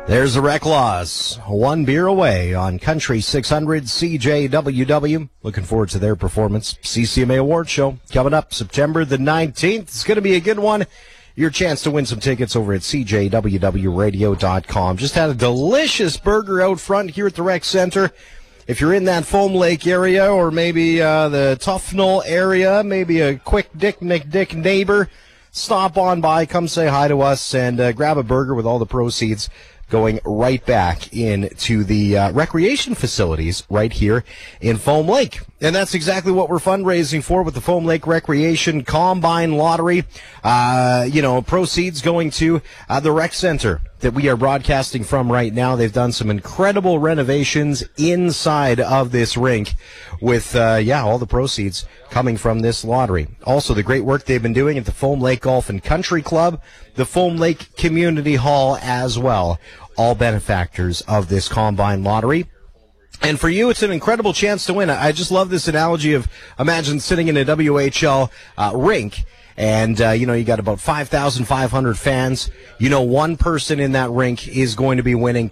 There's the Rec Laws, one beer away on Country 600 CJWW. Looking forward to their performance. CCMA Award Show coming up September the 19th. It's going to be a good one. Your chance to win some tickets over at CJWWradio.com. Just had a delicious burger out front here at the Rec Center. If you're in that Foam Lake area or maybe the Tufnell area, maybe a quick Dick McDick neighbor, stop on by, come say hi to us, and grab a burger with all the proceeds going right back into the recreation facilities right here in Foam Lake. And that's exactly what we're fundraising for with the Foam Lake Recreation Combine Lottery. Proceeds going to the rec center that we are broadcasting from right now. They've done some incredible renovations inside of this rink with, all the proceeds coming from this lottery. Also, the great work they've been doing at the Foam Lake Golf and Country Club, the Foam Lake Community Hall as well. All benefactors of this Combine Lottery. And for you, it's an incredible chance to win. I just love this analogy of, imagine sitting in a WHL rink, and, you got about 5,500 fans. One person in that rink is going to be winning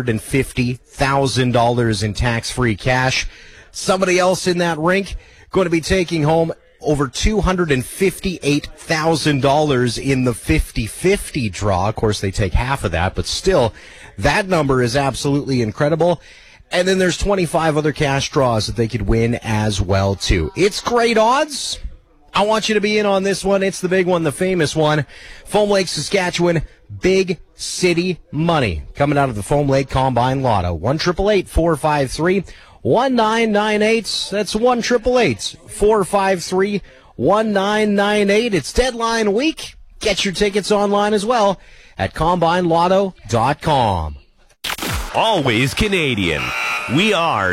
$250,000 in tax-free cash. Somebody else in that rink going to be taking home over $258,000 in the 50-50 draw. Of course, they take half of that, but still, that number is absolutely incredible. And then there's 25 other cash draws that they could win as well, too. It's great odds. I want you to be in on this one. It's the big one, the famous one. Foam Lake, Saskatchewan, big city money coming out of the Foam Lake Combine Lotto. 1-888-453-1998. That's 1-888-453-1998. It's deadline week. Get your tickets online as well at CombineLotto.com. Always Canadian. We are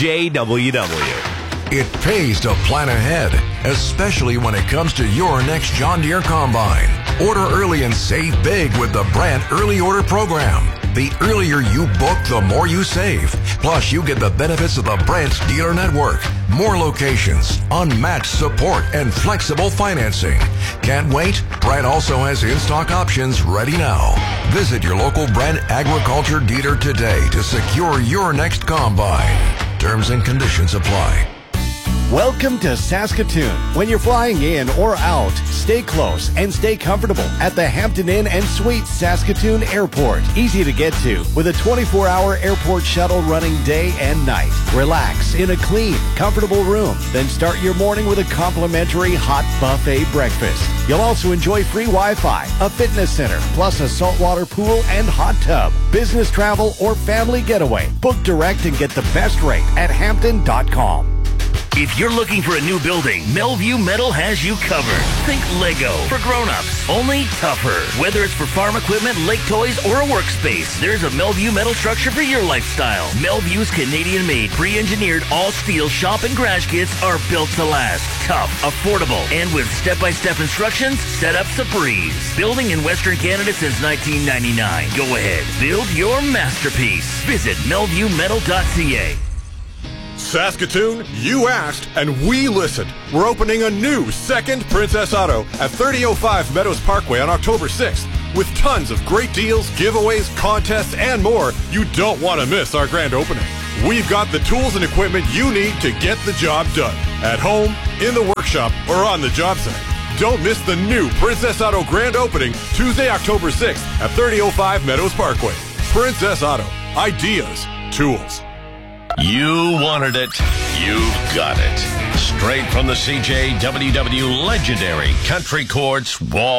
CJWW. It pays to plan ahead, especially when it comes to your next John Deere Combine. Order early and save big with the Brandt Early Order Program. The earlier you book, the more you save. Plus, you get the benefits of the Brandt dealer network. More locations, unmatched support, and flexible financing. Can't wait? Brandt also has in-stock options ready now. Visit your local Brandt Agriculture dealer today to secure your next combine. Terms and conditions apply. Welcome to Saskatoon. When you're flying in or out, stay close and stay comfortable at the Hampton Inn and Suites Saskatoon Airport. Easy to get to with a 24-hour airport shuttle running day and night. Relax in a clean, comfortable room. Then start your morning with a complimentary hot buffet breakfast. You'll also enjoy free Wi-Fi, a fitness center, plus a saltwater pool and hot tub. Business travel or family getaway. Book direct and get the best rate at Hampton.com. If you're looking for a new building, Melview Metal has you covered. Think Lego for grown-ups, only tougher. Whether it's for farm equipment, lake toys, or a workspace, there's a Melview Metal structure for your lifestyle. Melview's Canadian-made, pre-engineered, all-steel shop and garage kits are built to last. Tough, affordable, and with step-by-step instructions, setup's a breeze. Building in Western Canada since 1999. Go ahead, build your masterpiece. Visit melviewmetal.ca. Saskatoon, you asked, and we listened. We're opening a new second Princess Auto at 3005 Meadows Parkway on October 6th. With tons of great deals, giveaways, contests, and more, you don't want to miss our grand opening. We've got the tools and equipment you need to get the job done. At home, in the workshop, or on the job site. Don't miss the new Princess Auto grand opening Tuesday, October 6th at 3005 Meadows Parkway. Princess Auto. Ideas. Tools. You wanted it. You've got it. Straight from the CJWW legendary Country Courts Wall.